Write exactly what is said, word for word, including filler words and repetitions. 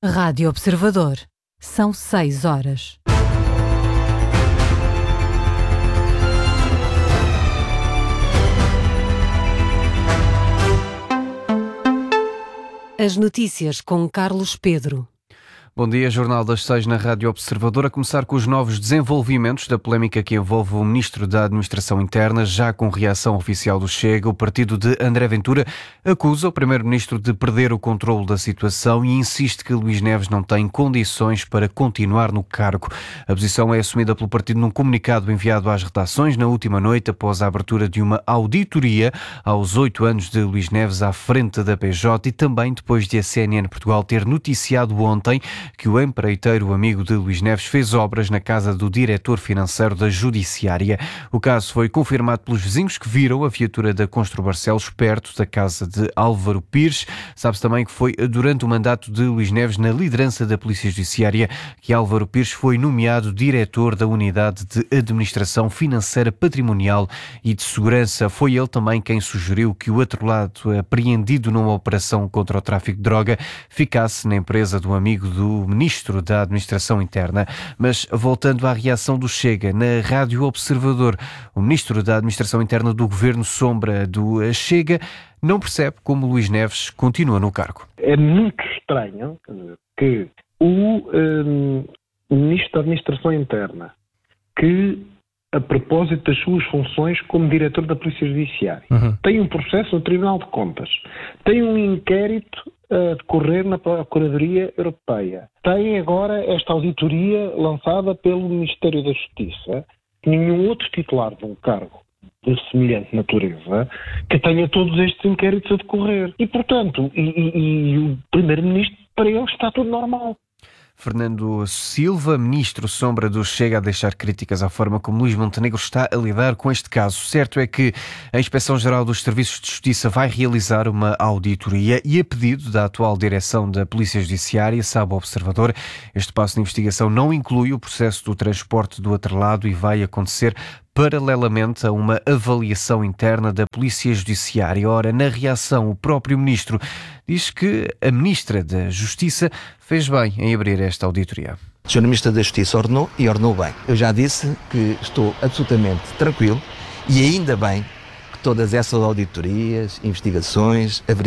Rádio Observador. São seis horas. As notícias com Carlos Pedro. Bom dia, Jornal das Seis na Rádio Observador. A começar com os novos desenvolvimentos da polémica que envolve o Ministro da Administração Interna. Já com reação oficial do Chega, o partido de André Ventura acusa o Primeiro-Ministro de perder o controle da situação e insiste que Luís Neves não tem condições para continuar no cargo. A posição é assumida pelo partido num comunicado enviado às redações na última noite após a abertura de uma auditoria aos oito anos de Luís Neves à frente da P J e também depois de a C N N Portugal ter noticiado ontem que o empreiteiro amigo de Luís Neves fez obras na casa do diretor financeiro da Judiciária. O caso foi confirmado pelos vizinhos que viram a viatura da Constru Barcelos perto da casa de Álvaro Pires. Sabe-se também que foi durante o mandato de Luís Neves na liderança da Polícia Judiciária que Álvaro Pires foi nomeado diretor da Unidade de Administração Financeira Patrimonial e de Segurança. Foi ele também quem sugeriu que o atrelado apreendido numa operação contra o tráfico de droga ficasse na empresa do amigo do Ministro da Administração Interna. Mas voltando à reação do Chega, na Rádio Observador, o Ministro da Administração Interna do Governo Sombra do Chega não percebe como Luís Neves continua no cargo. É muito estranho que o um, Ministro da Administração Interna, que a propósito das suas funções como diretor da Polícia Judiciária, uhum. tem um processo no Tribunal de Contas, tem um inquérito a decorrer na Procuradoria Europeia, tem agora esta auditoria lançada pelo Ministério da Justiça, nenhum outro titular de um cargo de semelhante natureza que tenha todos estes inquéritos a decorrer. E, portanto, e, e, e o Primeiro-Ministro, para ele está tudo normal. Fernando Silva, ministro sombra do Chega, a deixar críticas à forma como Luís Montenegro está a lidar com este caso. Certo é que a Inspeção-Geral dos Serviços de Justiça vai realizar uma auditoria e, a pedido da atual direção da Polícia Judiciária, sabe o Observador, este passo de investigação não inclui o processo do transporte do atrelado e vai acontecer paralelamente a uma avaliação interna da Polícia Judiciária. Ora, na reação, o próprio Ministro diz que a Ministra da Justiça fez bem em abrir esta auditoria. O senhor Ministro da Justiça ordenou e ordenou bem. Eu já disse que estou absolutamente tranquilo e ainda bem que todas essas auditorias, investigações,